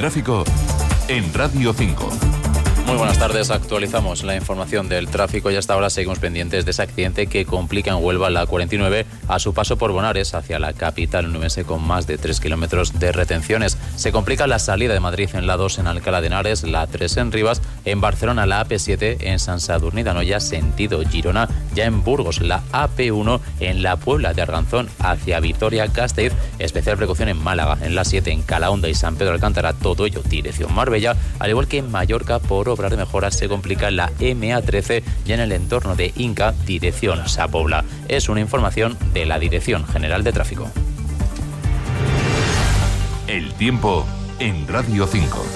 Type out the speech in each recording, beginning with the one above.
tráfico en Radio 5. Muy buenas tardes, actualizamos la información del tráfico y hasta ahora seguimos pendientes de ese accidente que complica en Huelva la 49 a su paso por Bonares hacia la capital nubense con más de 3 kilómetros de retenciones. Se complica la salida de Madrid en la 2 en Alcalá de Henares, la 3 en Rivas, en Barcelona la AP7 en Sant Sadurní d'Anoia sentido Girona, ya en Burgos la AP1 en la Puebla de Arganzón hacia Vitoria-Gasteiz, especial precaución en Málaga, en la 7 en Calahonda y San Pedro Alcántara, todo ello dirección Marbella, al igual que en Mallorca por obras de mejoras se complica la MA13 ya en el entorno de Inca, dirección Sa Pobla. Es una información de la Dirección General de Tráfico. El tiempo en Radio 5.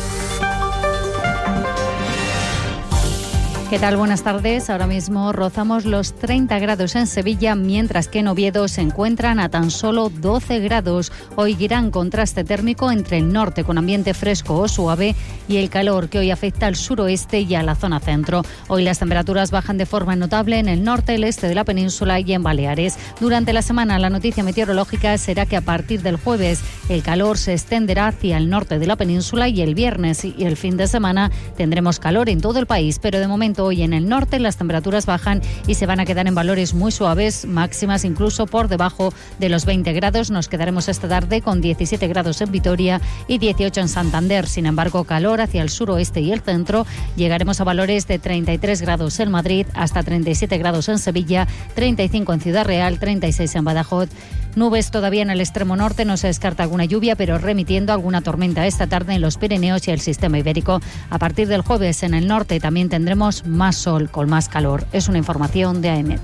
¿Qué tal? Buenas tardes. Ahora mismo rozamos los 30 grados en Sevilla, mientras que en Oviedo se encuentran a tan solo 12 grados. Hoy gran contraste térmico entre el norte con ambiente fresco o suave y el calor que hoy afecta al suroeste y a la zona centro. Hoy las temperaturas bajan de forma notable en el norte, el este de la península y en Baleares. Durante la semana la noticia meteorológica será que a partir del jueves el calor se extenderá hacia el norte de la península y el viernes y el fin de semana tendremos calor en todo el país, pero de momento hoy en el norte las temperaturas bajan y se van a quedar en valores muy suaves, máximas incluso por debajo de los 20 grados. Nos quedaremos esta tarde con 17 grados en Vitoria y 18 en Santander. Sin embargo, calor hacia el suroeste y el centro. Llegaremos a valores de 33 grados en Madrid, hasta 37 grados en Sevilla, 35 en Ciudad Real, 36 en Badajoz. Nubes todavía en el extremo norte, no se descarta alguna lluvia, pero remitiendo alguna tormenta esta tarde en los Pirineos y el sistema ibérico. A partir del jueves en el norte también tendremos más sol con más calor. Es una información de AEMET.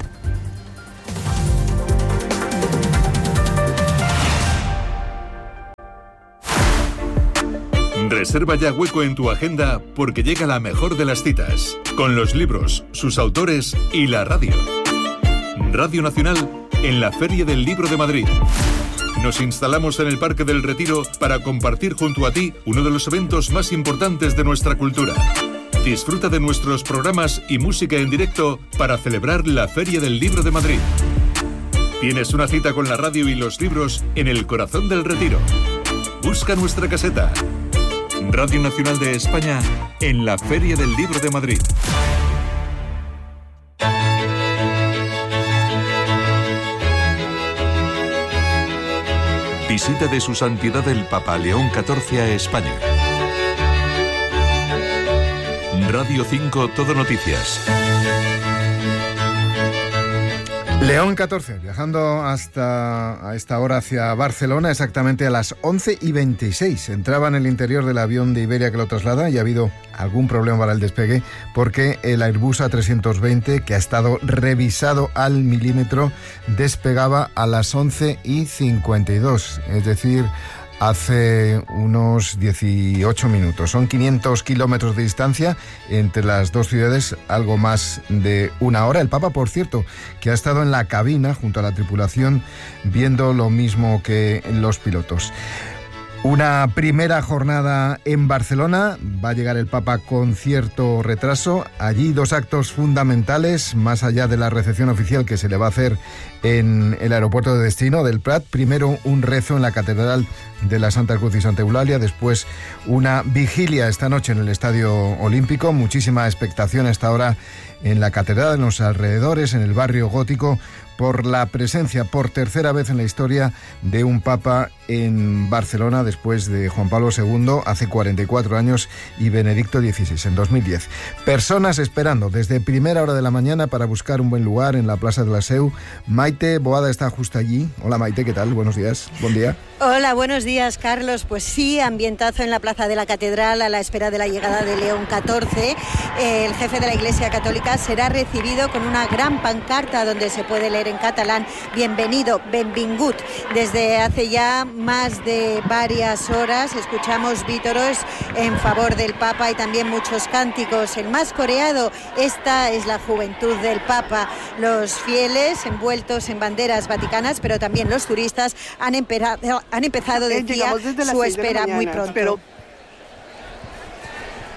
Reserva ya hueco en tu agenda porque llega la mejor de las citas, con los libros, sus autores y la radio. Radio Nacional en la Feria del Libro de Madrid. Nos instalamos en el Parque del Retiro para compartir junto a ti uno de los eventos más importantes de nuestra cultura. Disfruta de nuestros programas y música en directo para celebrar la Feria del Libro de Madrid. Tienes una cita con la radio y los libros en el corazón del Retiro. Busca nuestra caseta. Radio Nacional de España en la Feria del Libro de Madrid. Visita de su santidad el Papa León XIV a España. Radio 5 Todo Noticias. León XIV, viajando hasta a esta hora hacia Barcelona, exactamente a las 11:26. Entraba en el interior del avión de Iberia que lo traslada y ha habido algún problema para el despegue porque el Airbus A320, que ha estado revisado al milímetro, despegaba a las 11:52, es decir, hace unos 18 minutos. Son 500 kilómetros de distancia entre las dos ciudades, algo más de una hora. El Papa, por cierto, que ha estado en la cabina junto a la tripulación viendo lo mismo que los pilotos. Una primera jornada en Barcelona, va a llegar el Papa con cierto retraso. Allí dos actos fundamentales, más allá de la recepción oficial que se le va a hacer en el aeropuerto de destino del Prat. Primero un rezo en la Catedral de la Santa Cruz y Santa Eulalia, después una vigilia esta noche en el Estadio Olímpico. Muchísima expectación hasta ahora en la Catedral, en los alrededores, en el barrio gótico, por la presencia por tercera vez en la historia de un Papa en Barcelona, después de Juan Pablo II hace 44 años y Benedicto XVI en 2010. Personas esperando desde primera hora de la mañana para buscar un buen lugar en la Plaza de la Seu. Maite Boada está justo allí. Hola Maite, ¿qué tal? Buenos días. Buen día. Hola, buenos días, Carlos. Pues sí, ambientazo en la Plaza de la Catedral a la espera de la llegada de León XIV. El jefe de la Iglesia Católica será recibido con una gran pancarta donde se puede leer en catalán: bienvenido, benvingut. Desde hace ya más de varias horas escuchamos vítoros en favor del Papa y también muchos cánticos. El más coreado, esta es la juventud del Papa. Los fieles envueltos en banderas vaticanas, pero también los turistas han empezado, decía, su espera muy pronto.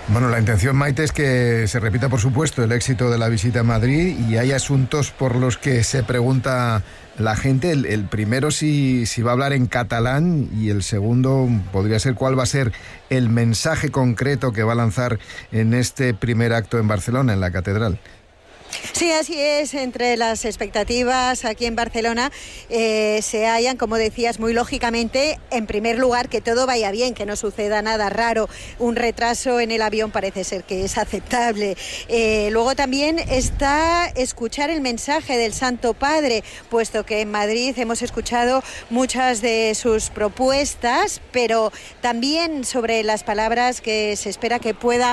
Bueno, la intención, Maite, es que se repita, por supuesto, el éxito de la visita a Madrid, y hay asuntos por los que se pregunta la gente. El primero, si va a hablar en catalán, y el segundo podría ser cuál va a ser el mensaje concreto que va a lanzar en este primer acto en Barcelona, en la Catedral. Sí, así es. Entre las expectativas aquí en Barcelona se hallan, como decías, muy lógicamente, en primer lugar, que todo vaya bien, que no suceda nada raro. Un retraso en el avión parece ser que es aceptable. Luego también está escuchar el mensaje del Santo Padre, puesto que en Madrid hemos escuchado muchas de sus propuestas, pero también sobre las palabras que se espera que pueda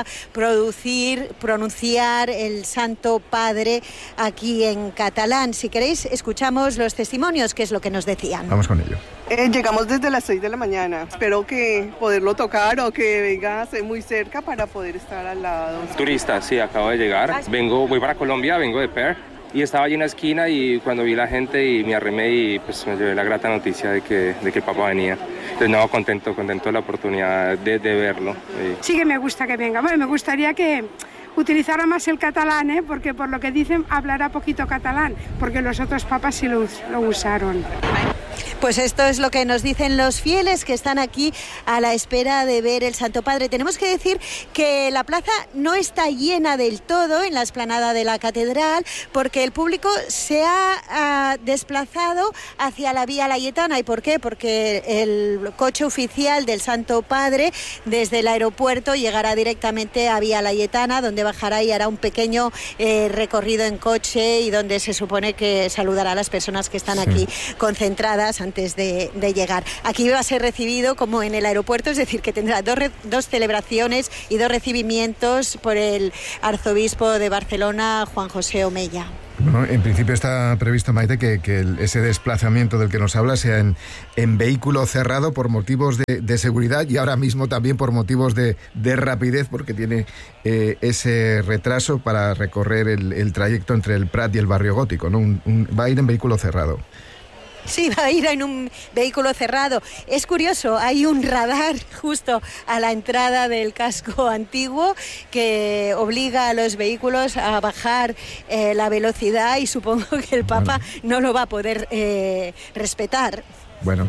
pronunciar el Santo Padre aquí en catalán. Si queréis, escuchamos los testimonios, que es lo que nos decían. Vamos con ello. Llegamos desde las 6 de la mañana. Espero que poderlo tocar o que vengas muy cerca para poder estar al lado. Turista, sí, acabo de llegar. Voy para Colombia, vengo de Per. Y estaba allí en una esquina y cuando vi la gente y me arrimé y pues me llevé la grata noticia de que el Papa venía. Entonces no, contento de la oportunidad de verlo. Sí que me gusta que venga. Bueno, me gustaría que utilizara más el catalán, porque por lo que dicen hablará poquito catalán, porque los otros papas sí lo usaron. Pues esto es lo que nos dicen los fieles que están aquí a la espera de ver el Santo Padre. Tenemos que decir que la plaza no está llena del todo en la explanada de la catedral, porque el público se ha desplazado hacia la Vía Layetana. ¿Y por qué? Porque el coche oficial del Santo Padre desde el aeropuerto llegará directamente a Vía Layetana, donde bajará y hará un pequeño recorrido en coche, y donde se supone que saludará a las personas que están aquí concentradas antes de llegar. Aquí va a ser recibido como en el aeropuerto, es decir, que tendrá dos celebraciones y 2 recibimientos por el arzobispo de Barcelona, Juan José Omella. Bueno, en principio está previsto, Maite, que ese desplazamiento del que nos habla sea en vehículo cerrado por motivos de seguridad, y ahora mismo también por motivos de rapidez, porque tiene ese retraso para recorrer el trayecto entre el Prat y el Barrio Gótico, ¿no? Va a ir en vehículo cerrado. Sí, va a ir en un vehículo cerrado. Es curioso, hay un radar justo a la entrada del casco antiguo que obliga a los vehículos a bajar la velocidad, y supongo que el Papa no lo va a poder respetar. Bueno,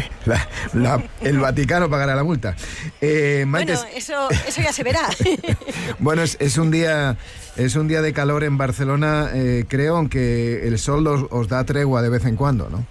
el Vaticano pagará la multa. Maite, bueno, eso ya se verá. Bueno, es un día de calor en Barcelona, creo, aunque el sol os da tregua de vez en cuando, ¿no?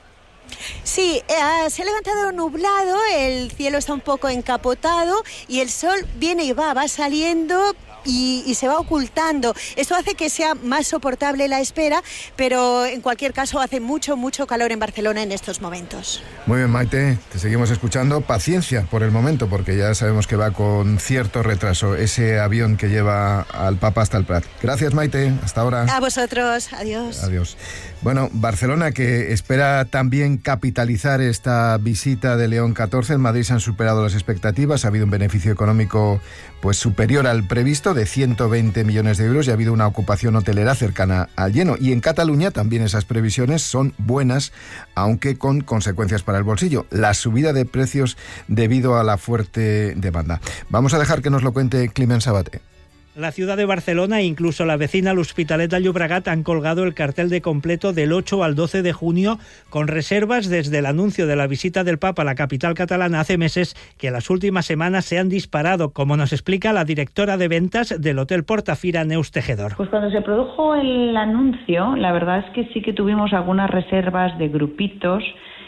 Sí, se ha levantado nublado, el cielo está un poco encapotado y el sol viene y va saliendo y se va ocultando. Esto hace que sea más soportable la espera, pero en cualquier caso hace mucho calor en Barcelona en estos momentos. Muy bien, Maite, te seguimos escuchando. Paciencia por el momento, porque ya sabemos que va con cierto retraso ese avión que lleva al Papa hasta el Prat. Gracias, Maite, hasta ahora. A vosotros, adiós. Adiós. Bueno, Barcelona, que espera también capitalizar esta visita de León XIV. En Madrid se han superado las expectativas, ha habido un beneficio económico pues superior al previsto, de 120 millones de euros, y ha habido una ocupación hotelera cercana al lleno. Y en Cataluña también esas previsiones son buenas, aunque con consecuencias para el bolsillo: la subida de precios debido a la fuerte demanda. Vamos a dejar que nos lo cuente Climent Sabaté. La ciudad de Barcelona e incluso la vecina l'Hospitalet de Llobregat han colgado el cartel de completo del 8 al 12 de junio con reservas desde el anuncio de la visita del Papa a la capital catalana hace meses, que en las últimas semanas se han disparado, como nos explica la directora de ventas del Hotel Portafira, Neus Tejedor. Pues cuando se produjo el anuncio, la verdad es que sí que tuvimos algunas reservas de grupitos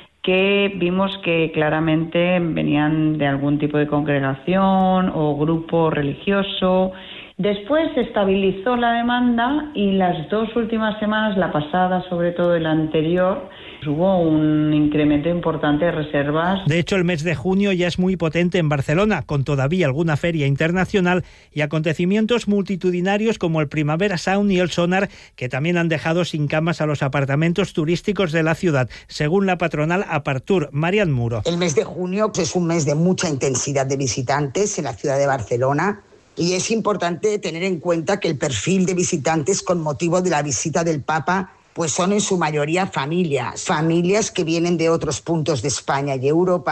que vimos que claramente venían de algún tipo de congregación o grupo religioso. Después se estabilizó la demanda y las 2 últimas semanas, la pasada sobre todo y la anterior, hubo un incremento importante de reservas. De hecho, el mes de junio ya es muy potente en Barcelona, con todavía alguna feria internacional y acontecimientos multitudinarios como el Primavera Sound y el Sonar, que también han dejado sin camas a los apartamentos turísticos de la ciudad, según la patronal Apartur, Marian Muro. El mes de junio es un mes de mucha intensidad de visitantes en la ciudad de Barcelona. Y es importante tener en cuenta que el perfil de visitantes con motivo de la visita del Papa pues son en su mayoría familias que vienen de otros puntos de España y Europa,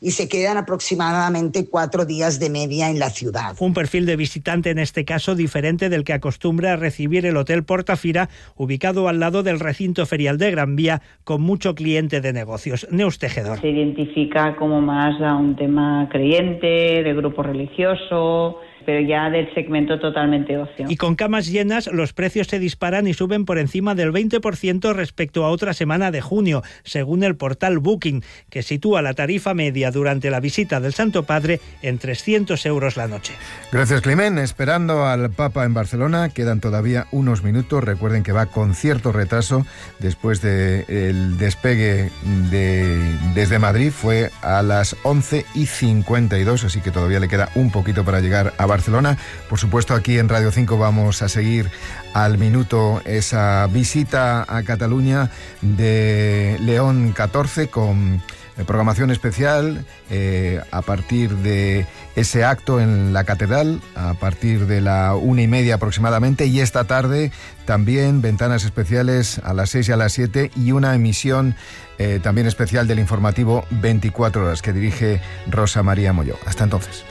y se quedan aproximadamente 4 días de media en la ciudad. Un perfil de visitante en este caso diferente del que acostumbra a recibir el Hotel Portafira, ubicado al lado del recinto ferial de Gran Vía, con mucho cliente de negocios. Neus Tejedor. Se identifica como más a un tema creyente, de grupo religioso, pero ya del segmento totalmente ocio. Y con camas llenas, los precios se disparan y suben por encima del 20% respecto a otra semana de junio, según el portal Booking, que sitúa la tarifa media durante la visita del Santo Padre en 300 euros la noche. Gracias, Climent. Esperando al Papa en Barcelona, quedan todavía unos minutos. Recuerden que va con cierto retraso después del despegue desde Madrid. Fue a las 11:52, así que todavía le queda un poquito para llegar a Barcelona. Por supuesto, aquí en Radio 5 vamos a seguir al minuto esa visita a Cataluña de León XIV con programación especial a partir de ese acto en la catedral, a partir de la 1:30 aproximadamente, y esta tarde también ventanas especiales a las 6 y a las 7 y una emisión también especial del informativo 24 horas que dirige Rosa María Molló. Hasta entonces.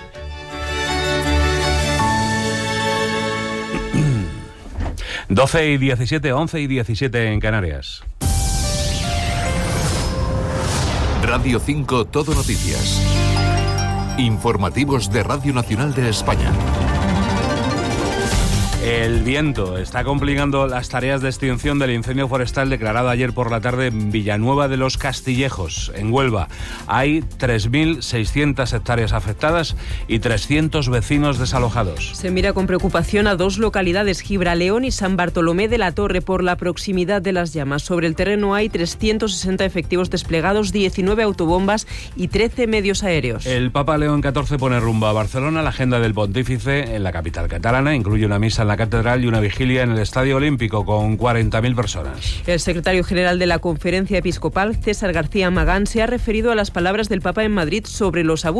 12:17, 11:17 en Canarias. Radio 5 Todo Noticias. Informativos de Radio Nacional de España. El viento está complicando las tareas de extinción del incendio forestal declarado ayer por la tarde en Villanueva de los Castillejos, en Huelva. Hay 3.600 hectáreas afectadas y 300 vecinos desalojados. Se mira con preocupación a 2 localidades, Gibraleón y San Bartolomé de la Torre, por la proximidad de las llamas. Sobre el terreno hay 360 efectivos desplegados, 19 autobombas y 13 medios aéreos. El Papa León XIV pone rumbo a Barcelona. La agenda del pontífice en la capital catalana incluye una misa en la catedral y una vigilia en el Estadio Olímpico con 40.000 personas. El secretario general de la Conferencia Episcopal, César García Magán, se ha referido a las palabras del Papa en Madrid sobre los abusos